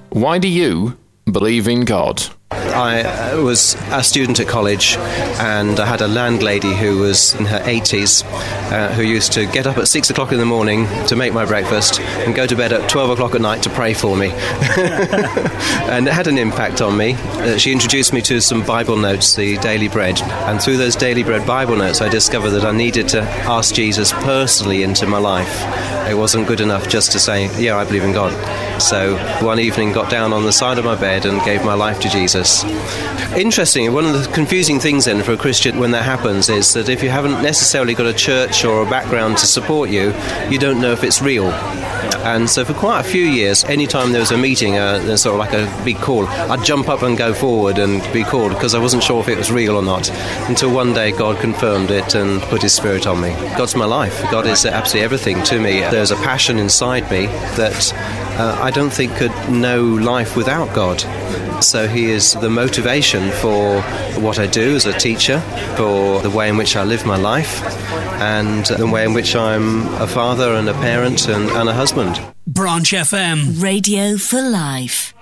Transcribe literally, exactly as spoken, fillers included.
Why do you believe in God? I was a student at college, and I had a landlady who was in her eighties, uh, who used to get up at six o'clock in the morning to make my breakfast and go to bed at twelve o'clock at night to pray for me. And it had an impact on me. Uh, she introduced me to some Bible notes, the Daily Bread, and through those Daily Bread Bible notes I discovered that I needed to ask Jesus personally into my life. It wasn't good enough just to say, yeah, I believe in God. So one evening got down on the side of my bed and gave my life to Jesus. Interesting, one of the confusing things then for a Christian when that happens is that if you haven't necessarily got a church or a background to support you, you don't know if it's real. And so for quite a few years, anytime there was a meeting, uh, sort of like a big call, I'd jump up and go forward and be called because I wasn't sure if it was real or not, until one day God confirmed it and put his Spirit on me. God's my life. God is absolutely everything to me. There's a passion inside me that uh, I don't think could know life without God. So he is the motivation for what I do as a teacher, for the way in which I live my life, and the way in which I'm a father and a parent and, and a husband. Branch F M. Radio for Life.